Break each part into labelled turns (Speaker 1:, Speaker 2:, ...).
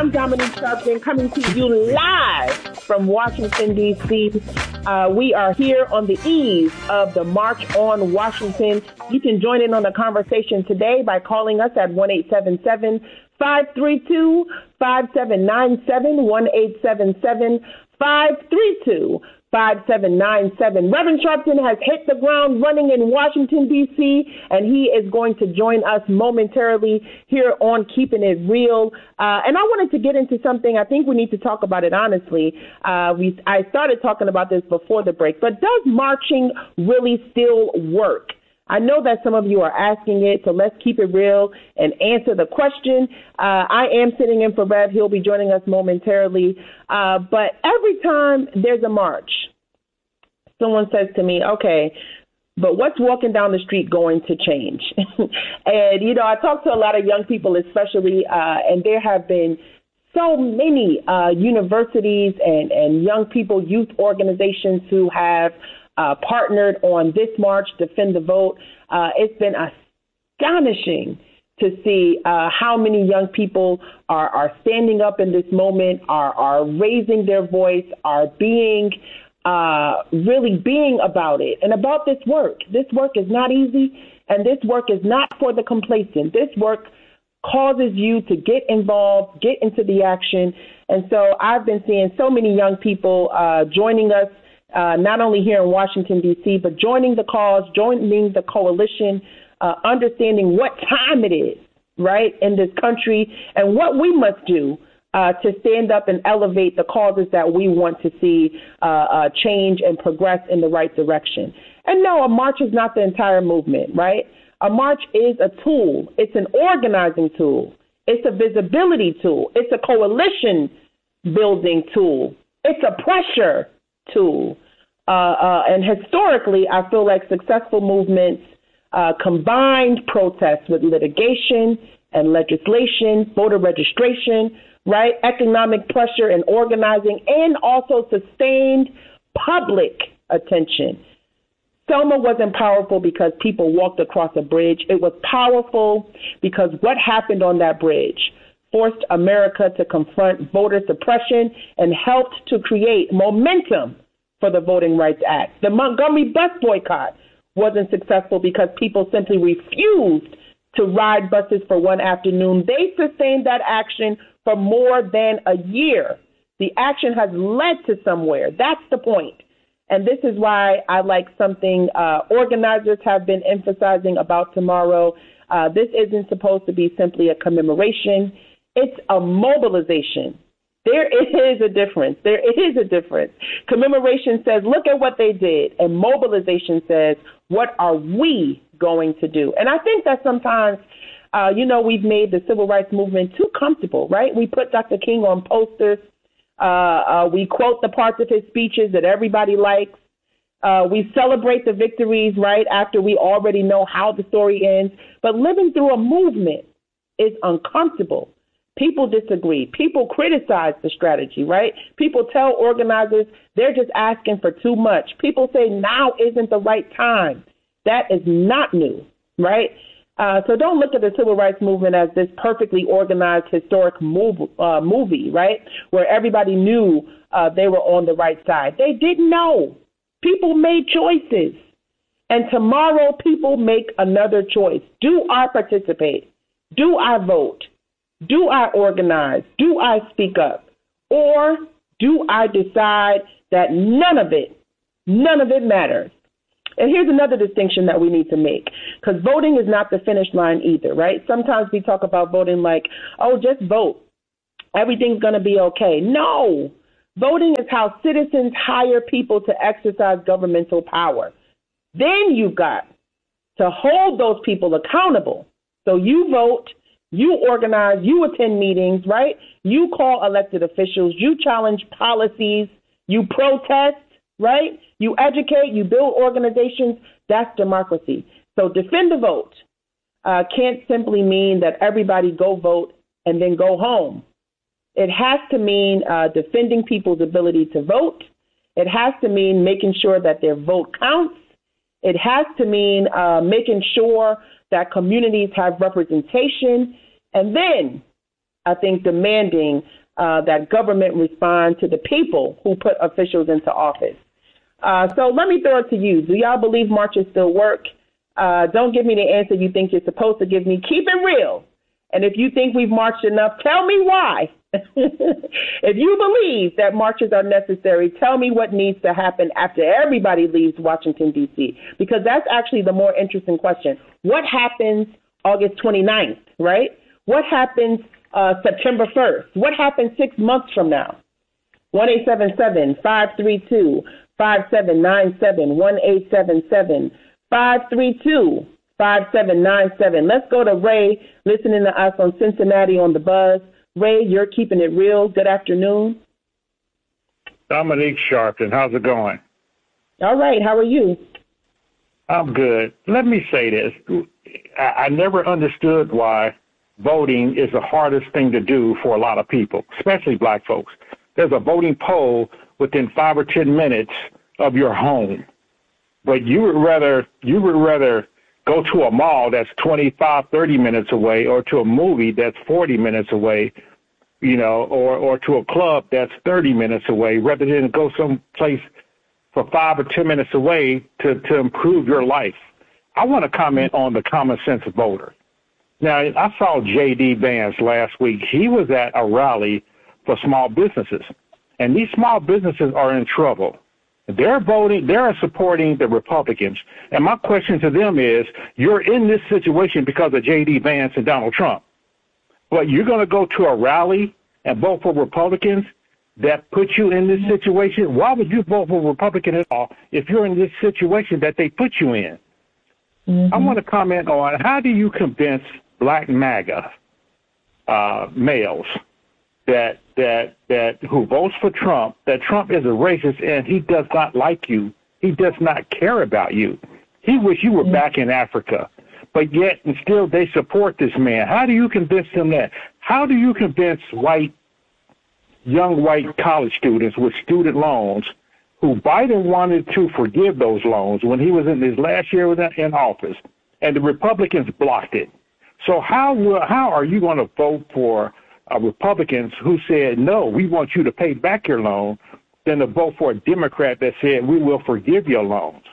Speaker 1: I'm Dominique Sharpton coming to you live from Washington, D.C. We are here on the eve of the March on Washington. You can join in on the conversation today by calling us at 1-877-532-5797, 1-877-532-5797. Reverend Sharpton has hit the ground running in Washington, D.C., and he is going to join us momentarily here on Keeping It Real. And I wanted to get into something. I think we need to talk about it honestly. I started talking about this before the break, but does marching really still work? I know that some of you are asking it, so let's keep it real and answer the question. I am sitting in for Rev. He'll be joining us momentarily. But every time there's a march, someone says to me, okay, but what's walking down the street going to change? And, you know, I talk to a lot of young people especially, and there have been so many universities and young people, youth organizations who have partnered on this march, Defend the Vote. It's been astonishing to see how many young people are standing up in this moment, are raising their voice, are being really being about it and about this work. This work is not easy, and this work is not for the complacent. This work causes you to get involved, get into the action. And so I've been seeing so many young people joining us, not only here in Washington, D.C., but joining the cause, joining the coalition, understanding what time it is, right, in this country and what we must do to stand up and elevate the causes that we want to see change and progress in the right direction. And no, a march is not the entire movement, right? A march is a tool. It's an organizing tool. It's a visibility tool. It's a coalition building tool. It's a pressure tool. And historically, I feel like successful movements combined protests with litigation and legislation, voter registration, right? Economic pressure and organizing, and also sustained public attention. Selma wasn't powerful because people walked across a bridge. It was powerful because what happened on that bridge forced America to confront voter suppression and helped to create momentum for the Voting Rights Act. The Montgomery bus boycott wasn't successful because people simply refused to ride buses for one afternoon. They sustained that action for more than a year. The action has led to somewhere. That's the point. And this is why I like something organizers have been emphasizing about tomorrow. This isn't supposed to be simply a commemoration. It's a mobilization. There is a difference. There is a difference. Commemoration says, look at what they did. And mobilization says, what are we going to do? And I think that sometimes, we've made the civil rights movement too comfortable, right? We put Dr. King on posters. We quote the parts of his speeches that everybody likes. We celebrate the victories, right, after we already know how the story ends. But living through a movement is uncomfortable. People disagree. People criticize the strategy, right? People tell organizers they're just asking for too much. People say now isn't the right time. That is not new, right? So don't look at the civil rights movement as this perfectly organized historic movie, right, where everybody knew they were on the right side. They didn't know. People made choices. And tomorrow people make another choice. Do I participate? Do I vote? Do I organize? Do I speak up? Or do I decide that none of it matters? And here's another distinction that we need to make, because voting is not the finish line either, right? Sometimes we talk about voting like, oh, just vote. Everything's going to be okay. No. Voting is how citizens hire people to exercise governmental power. Then you've got to hold those people accountable. So you vote. You organize, you attend meetings, right? You call elected officials, you challenge policies, you protest, right? You educate, you build organizations. That's democracy. So defend the vote can't simply mean that everybody go vote and then go home. It has to mean defending people's ability to vote. It has to mean making sure that their vote counts. It has to mean making sure that communities have representation. And then I think, demanding that government respond to the people who put officials into office. So let me throw it to you. Do y'all believe marches still work? Don't give me the answer you think you're supposed to give me. Keep it real. And if you think we've marched enough, tell me why. If you believe that marches are necessary, tell me what needs to happen after everybody leaves Washington, D.C., because that's actually the more interesting question. What happens August 29th, right? What happens September 1st? What happens 6 months from now? 1-877-532-5797, 1-877-532-5797. Let's go to Ray, listening to us on Cincinnati on the Buzz. Ray, you're keeping it real. Good afternoon.
Speaker 2: Dominique Sharpton, how's it going?
Speaker 1: All right. How are you?
Speaker 2: I'm good. Let me say this. I never understood why voting is the hardest thing to do for a lot of people, especially black folks. There's a voting poll within 5 or 10 minutes of your home. But you would rather go to a mall that's 25, 30 minutes away, or to a movie that's 40 minutes away, or to a club that's 30 minutes away, rather than go someplace for 5 or 10 minutes away to improve your life. I want to comment on the common sense voter. Now, I saw J.D. Vance last week. He was at a rally for small businesses, and these small businesses are in trouble. They're supporting the Republicans. And my question to them is, you're in this situation because of J.D. Vance and Donald Trump. But you're going to go to a rally and vote for Republicans that put you in this situation? Why would you vote for Republican at all if you're in this situation that they put you in? I want to comment on, how do you convince black MAGA males that who votes for Trump, that Trump is a racist and he does not like you, he does not care about you, he wish you were back in Africa, but yet and still they support this man? How do you convince them that? How do you convince young white college students with student loans who Biden wanted to forgive those loans when he was in his last year in office, and the Republicans blocked it? So how are you going to vote for Republicans who said, no, we want you to pay back your loan, than to vote for a Democrat that said, we will forgive your loans?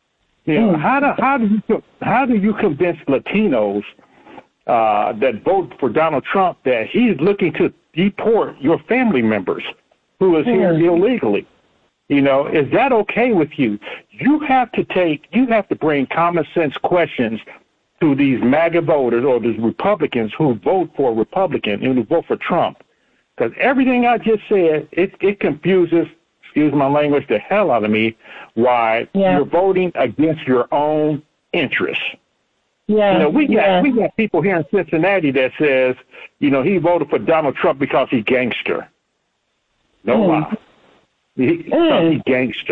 Speaker 2: How do you convince Latinos that vote for Donald Trump that he's looking to deport your family members who is here illegally? Is that okay with you? You have to bring common sense questions to these MAGA voters or these Republicans who vote for Republican and who vote for Trump. Because everything I just said, it confuses, excuse my language, the hell out of me, why you're voting against your own interests. Yeah. We got people here in Cincinnati that says, he voted for Donald Trump because he's gangster. No lie. He's gangster.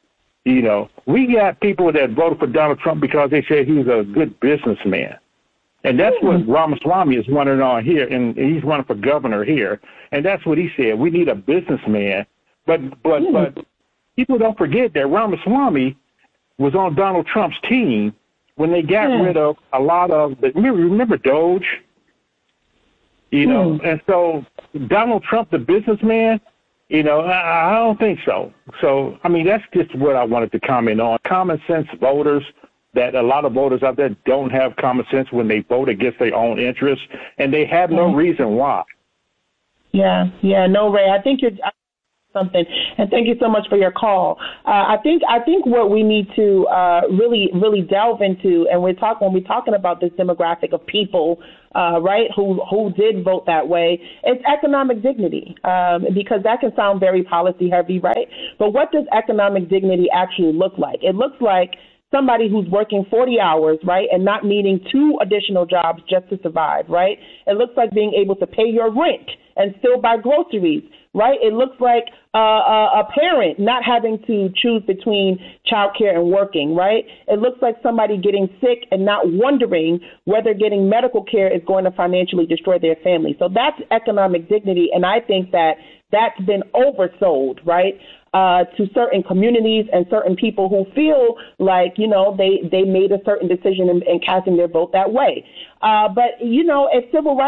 Speaker 2: We got people that voted for Donald Trump because they said he was a good businessman. And that's what Ramaswamy is running on here, and he's running for governor here. And that's what he said. We need a businessman. But people don't forget that Ramaswamy was on Donald Trump's team when they got rid of a lot of remember Doge? And so Donald Trump, the businessman, I don't think so. So, that's just what I wanted to comment on. Common sense voters, that a lot of voters out there don't have common sense when they vote against their own interests, and they have no reason why. No, Ray, I think you're something, and thank you so much for your call. I think what we need to really delve into, and when we're talking about this demographic of people, right, who did vote that way, it's economic dignity, because that can sound very policy heavy, right? But what does economic dignity actually look like? It looks like somebody who's working 40 hours, right, and not needing 2 additional jobs just to survive, right? It looks like being able to pay your rent and still buy groceries, right? It looks like a parent not having to choose between childcare and working, right? It looks like somebody getting sick and not wondering whether getting medical care is going to financially destroy their family. So that's economic dignity, and I think that that's been oversold, right, to certain communities and certain people who feel like, they made a certain decision in casting their vote that way. But, if civil rights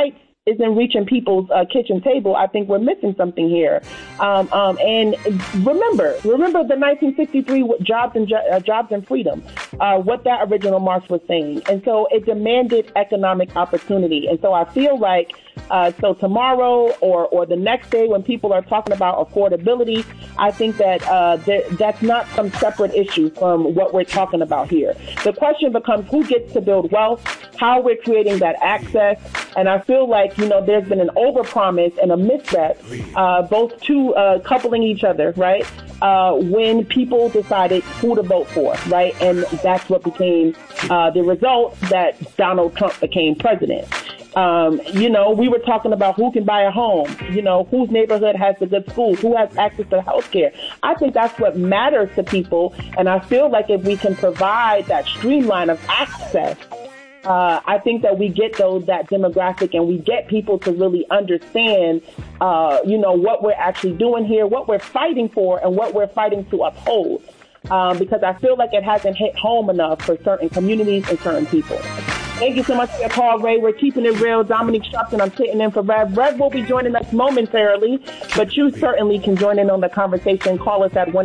Speaker 1: isn't reaching people's kitchen table, I think we're missing something here. And remember the 1963 Jobs and Freedom, what that original march was saying. And so it demanded economic opportunity. And so I feel like so tomorrow or the next day when people are talking about affordability, I think that that's not some separate issue from what we're talking about here. The question becomes who gets to build wealth, how we're creating that access. And I feel like, there's been an overpromise and a misstep, both two coupling each other, right? When people decided who to vote for, right? And that's what became the result that Donald Trump became president. We were talking about who can buy a home, whose neighborhood has the good schools, who has access to health care. I think that's what matters to people. And I feel like if we can provide that streamline of access, I think that we get that demographic and we get people to really understand, what we're actually doing here, what we're fighting for and what we're fighting to uphold. Because I feel like it hasn't hit home enough for certain communities and certain people. Thank you so much for your call, Ray. We're keeping it real. Dominique Sharpton, I'm sitting in for Rev. Rev will be joining us momentarily, but you certainly can join in on the conversation. Call us at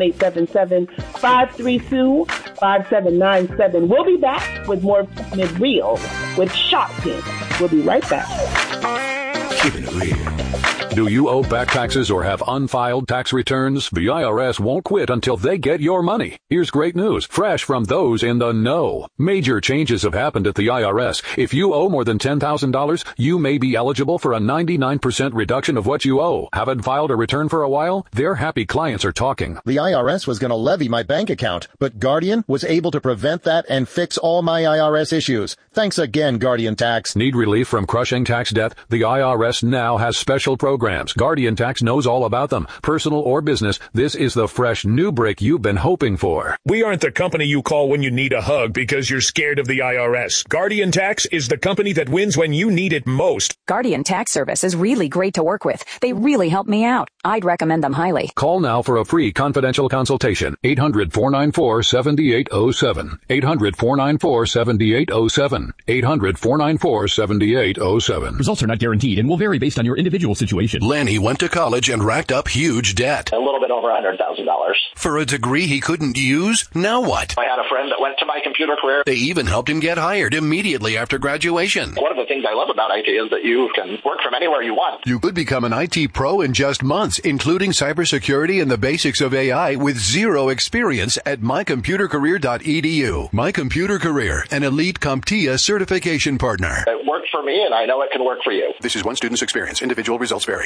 Speaker 1: 1-877-532-5797. We'll be back with more Keeping It Real with Sharpton. We'll be right back.
Speaker 3: Keeping It Real. Do you owe back taxes or have unfiled tax returns? The IRS won't quit until they get your money. Here's great news, fresh from those in the know. Major changes have happened at the IRS. If you owe more than $10,000, you may be eligible for a 99% reduction of what you owe. Haven't filed a return for a while? Their happy clients are talking.
Speaker 4: The IRS was going to levy my bank account, but Guardian was able to prevent that and fix all my IRS issues. Thanks again, Guardian Tax.
Speaker 3: Need relief from crushing tax debt? The IRS now has special programs. Guardian Tax knows all about them. Personal or business, this is the fresh new break you've been hoping for.
Speaker 5: We aren't the company you call when you need a hug because you're scared of the IRS. Guardian Tax is the company that wins when you need it most.
Speaker 6: Guardian Tax Service is really great to work with. They really help me out. I'd recommend them highly.
Speaker 3: Call now for a free confidential consultation. 800-494-7807. 800-494-7807. 800-494-7807.
Speaker 7: Results are not guaranteed and will vary based on your individual situation.
Speaker 8: Lanny went to college and racked up huge debt.
Speaker 9: A little bit over $100,000.
Speaker 8: For a degree he couldn't use? Now what?
Speaker 9: I had a friend that went to My Computer Career.
Speaker 8: They even helped him get hired immediately after graduation.
Speaker 9: One of the things I love about IT is that you can work from anywhere you want.
Speaker 8: You could become an IT pro in just months, including cybersecurity and the basics of AI with zero experience at mycomputercareer.edu. My Computer Career, an elite CompTIA certification partner.
Speaker 9: It worked for me, and I know it can work for you.
Speaker 8: This is one student's experience. Individual results vary.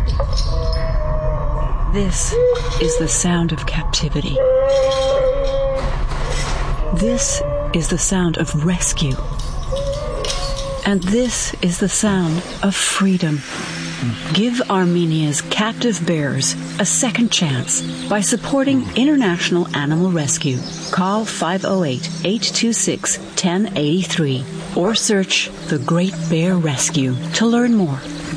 Speaker 10: This is the sound of captivity. This is the sound of rescue. And this is the sound of freedom. Give Armenia's captive bears a second chance by supporting International Animal Rescue. Call 508-826-1083 or search The Great Bear Rescue to learn more.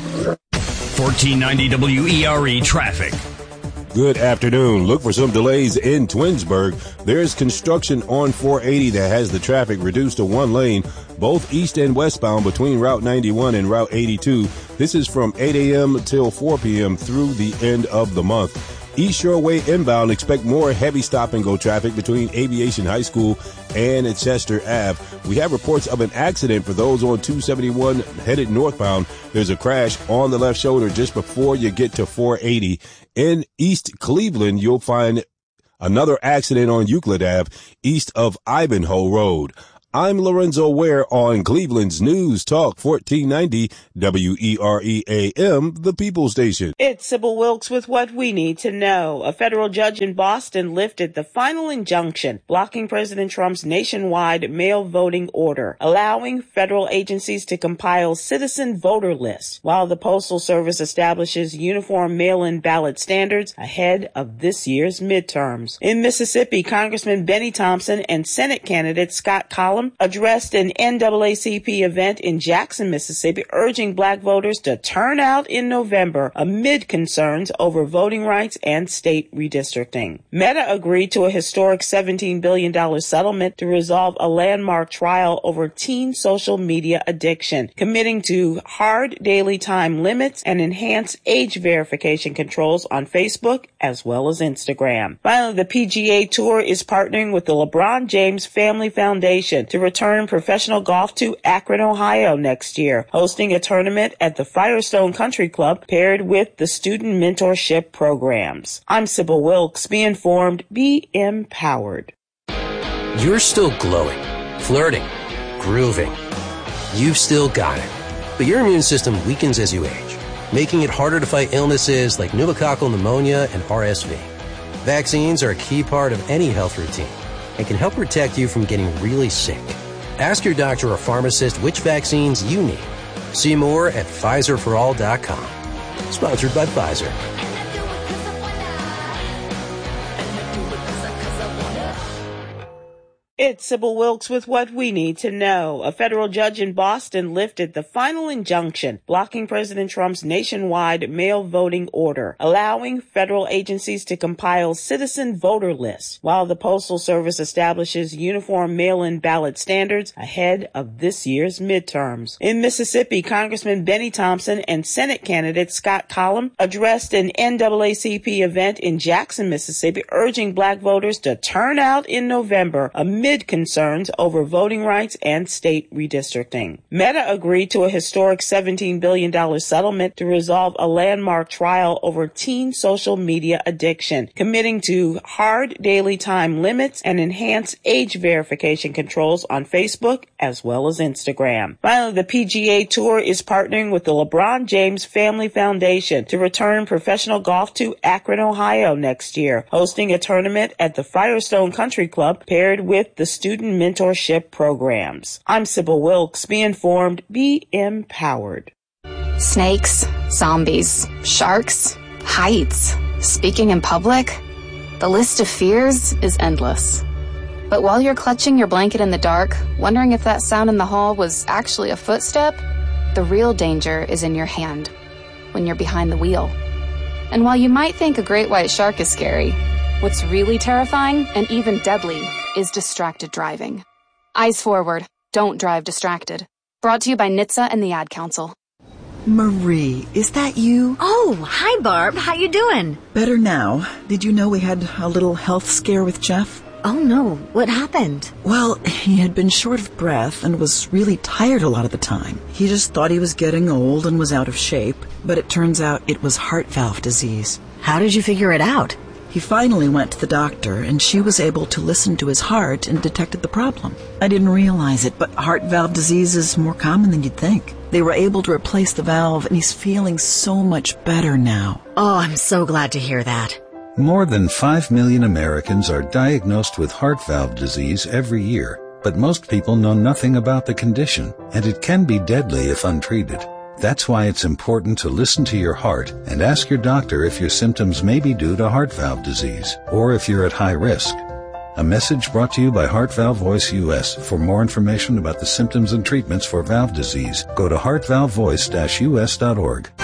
Speaker 7: 1490 WERE traffic.
Speaker 11: Good afternoon. Look for some delays in Twinsburg. There's construction on 480 that has the traffic reduced to one lane, both east and westbound between Route 91 and Route 82. This is from 8 a.m. till 4 p.m. through the end of the month. East Shore Way inbound, expect more heavy stop-and-go traffic between Aviation High School and Chester Ave. We have reports of an accident for those on 271 headed northbound. There's a crash on the left shoulder just before you get to 480. In East Cleveland, you'll find another accident on Euclid Ave, east of Ivanhoe Road. I'm Lorenzo Ware on Cleveland's News Talk 1490 WERE-AM, the People Station.
Speaker 12: It's Sybil Wilkes with what we need to know. A federal judge in Boston lifted the final injunction blocking President Trump's nationwide mail voting order, allowing federal agencies to compile citizen voter lists, while the Postal Service establishes uniform mail-in ballot standards ahead of this year's midterms. In Mississippi, Congressman Benny Thompson and Senate candidate Scott Collins Collum addressed an NAACP event in Jackson, Mississippi, urging black voters to turn out in November amid concerns over voting rights and state redistricting. Meta agreed to a historic $17 billion settlement to resolve a landmark trial over teen social media addiction, committing to hard daily time limits and enhanced age verification controls on Facebook as well as Instagram. Finally, the PGA Tour is partnering with the LeBron James Family Foundation to return professional golf to Akron, Ohio next year, hosting a tournament at the Firestone Country Club paired with the student mentorship programs. I'm Sybil Wilkes. Be informed, be empowered.
Speaker 13: You're still glowing, flirting, grooving. You've still got it. But your immune system weakens as you age, making it harder to fight illnesses like pneumococcal pneumonia and RSV. Vaccines are a key part of any health routine and can help protect you from getting really sick. Ask your doctor or pharmacist which vaccines you need. See more at PfizerForAll.com. Sponsored by Pfizer.
Speaker 12: It's Sybil Wilkes with what we need to know. A federal judge in Boston lifted the final injunction blocking President Trump's nationwide mail voting order, allowing federal agencies to compile citizen voter lists, while the Postal Service establishes uniform mail-in ballot standards ahead of this year's midterms. In Mississippi, Congressman Benny Thompson and Senate candidate Scott Collum addressed an NAACP event in Jackson, Mississippi, urging black voters to turn out in November amid concerns over voting rights and state redistricting. Meta agreed to a historic $17 billion settlement to resolve a landmark trial over teen social media addiction, committing to hard daily time limits and enhanced age verification controls on Facebook as well as Instagram. Finally, the PGA Tour is partnering with the LeBron James Family Foundation to return professional golf to Akron, Ohio next year, hosting a tournament at the Firestone Country Club paired with the student mentorship programs. I'm Sybil Wilkes. Be informed, be empowered.
Speaker 14: Snakes, zombies, sharks, heights, speaking in public. The list of fears is endless. But while you're clutching your blanket in the dark, wondering if that sound in the hall was actually a footstep, the real danger is in your hand, when you're behind the wheel. And while you might think a great white shark is scary, what's really terrifying and even deadly is distracted driving. Eyes forward. Don't drive distracted. Brought to you by NHTSA and the Ad Council.
Speaker 15: Marie, is that you?
Speaker 16: Oh, hi Barb. How you doing?
Speaker 15: Better now. Did you know we had a little health scare with Jeff?
Speaker 16: Oh no, what happened?
Speaker 15: Well, he had been short of breath and was really tired a lot of the time. He just thought he was getting old and was out of shape, but it turns out it was heart valve disease.
Speaker 16: How did you figure it out?
Speaker 15: He finally went to the doctor, and she was able to listen to his heart and detected the problem. I didn't realize it, but heart valve disease is more common than you'd think. They were able to replace the valve, and he's feeling so much better now.
Speaker 16: Oh, I'm so glad to hear that.
Speaker 17: More than 5 million Americans are diagnosed with heart valve disease every year, but most people know nothing about the condition, and it can be deadly if untreated. That's why it's important to listen to your heart and ask your doctor if your symptoms may be due to heart valve disease or if you're at high risk. A message brought to you by Heart Valve Voice US. For more information about the symptoms and treatments for valve disease, go to heartvalvevoice-us.org.